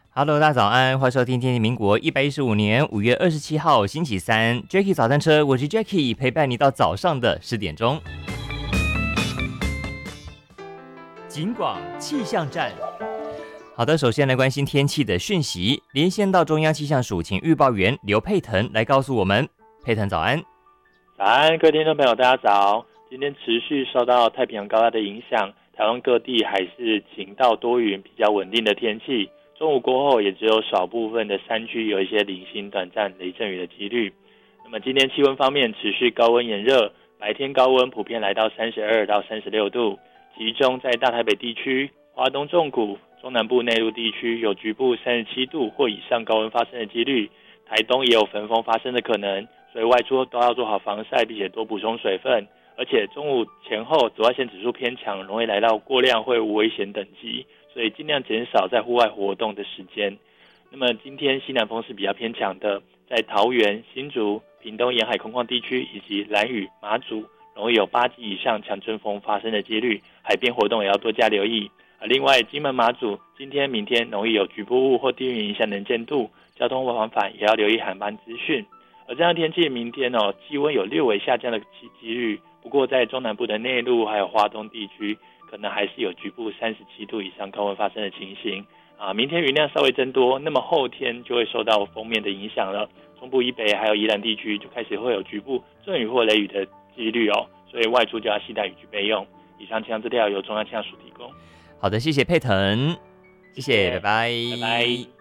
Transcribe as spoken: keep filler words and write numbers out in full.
Hello，大家早安，欢迎收听天气民国一百一十五年五月二十七号星期三，Jackie 早餐车，我是 Jackie， 陪伴你到早上的十点钟。警广气象站，好的，首先来关心天气的讯息，连线到中央气象署，请预报员刘佩腾来告诉我们。佩腾早安。 早安，各位听众朋友，大家早。今天持续受到太平洋高压的影响，台湾各地还是晴到多云，比较稳定的天气。中午过后，也只有少部分的山区有一些零星短暂雷阵雨的几率。那么今天气温方面，持续高温炎热，白天高温普遍来到三十二到三十六度，集中在大台北地区、华东重谷、中南部内陆地区有局部三十七度或以上高温发生的几率，台东也有焚风发生的可能，所以外出都要做好防晒，并且多补充水分。而且中午前后紫外线指数偏强，容易来到过量或无危险等级，所以尽量减少在户外活动的时间。那么今天西南风是比较偏强的，在桃园、新竹、屏东沿海空旷地区以及兰屿、马祖容易有八级以上强阵风发生的几率，海边活动也要多加留意。另外，金门、马祖今天、明天容易有局部雾或低云影响能见度，交通往返也要留意航班资讯。而这样天气，明天哦，气温有略微下降的几率，不过在中南部的内陆还有华东地区，可能还是有局部三十七度以上高温发生的情形啊。明天云量稍微增多，那么后天就会受到锋面的影响了。中部以北还有宜兰地区就开始会有局部阵雨或雷雨的几率哦，所以外出就要携带雨具备用。以上气象资料由中央气象署提供。 好的，谢谢佩腾，谢谢，拜拜， 拜拜。